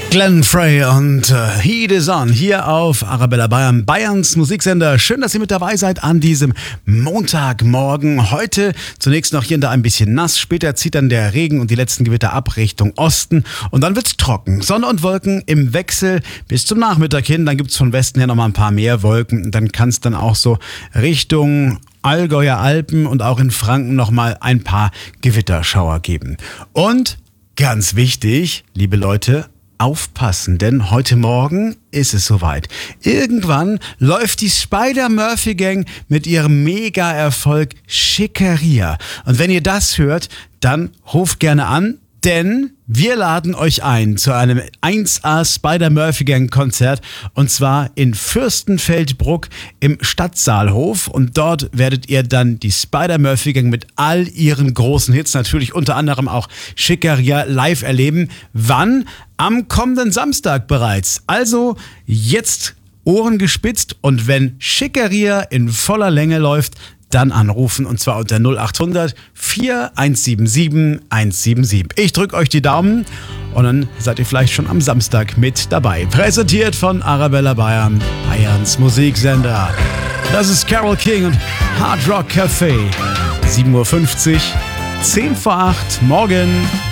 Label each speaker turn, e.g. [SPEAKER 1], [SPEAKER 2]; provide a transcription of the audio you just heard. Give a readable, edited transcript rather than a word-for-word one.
[SPEAKER 1] Glenn Frey und Heat is On hier auf Arabella Bayern, Bayerns Musiksender. Schön, dass ihr mit dabei seid an diesem Montagmorgen. Heute zunächst noch hier und da ein bisschen nass. Später zieht dann der Regen und die letzten Gewitter ab Richtung Osten. Und dann wird's trocken. Sonne und Wolken im Wechsel bis zum Nachmittag hin. Dann gibt's von Westen her nochmal ein paar mehr Wolken. Und dann kann's dann auch so Richtung Allgäuer Alpen und auch in Franken nochmal ein paar Gewitterschauer geben. Und ganz wichtig, liebe Leute, aufpassen, denn heute Morgen ist es soweit. Irgendwann läuft die Spider-Murphy-Gang mit ihrem Mega-Erfolg Schickeria. Und wenn ihr das hört, dann ruft gerne an, denn wir laden euch ein zu einem 1A Spider-Murphy-Gang-Konzert und zwar in Fürstenfeldbruck im Stadtsaalhof und dort werdet ihr dann die Spider-Murphy-Gang mit all ihren großen Hits, natürlich unter anderem auch Schickeria live erleben. Wann? Am kommenden Samstag bereits. Also jetzt Ohren gespitzt und wenn Schickeria in voller Länge läuft, dann anrufen und zwar unter 0800 4177 177. Ich drücke euch die Daumen und dann seid ihr vielleicht schon am Samstag mit dabei. Präsentiert von Arabella Bayern, Bayerns Musiksender. Das ist Carole King und Hard Rock Café. 7.50 Uhr, 7:50, morgen.